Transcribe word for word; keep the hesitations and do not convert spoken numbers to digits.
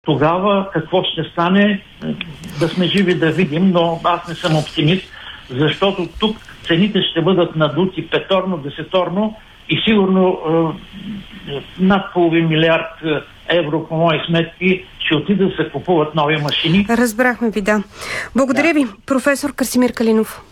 Тогава какво ще стане, да сме живи да видим, но аз не съм оптимист, защото тук цените ще бъдат надути петорно, десеторно и сигурно е, над половин милиард евро по мои сметки ще отида да се купуват нови машини. Разбрахме ви, да. Благодаря да. ви, професор Красимир Калинов.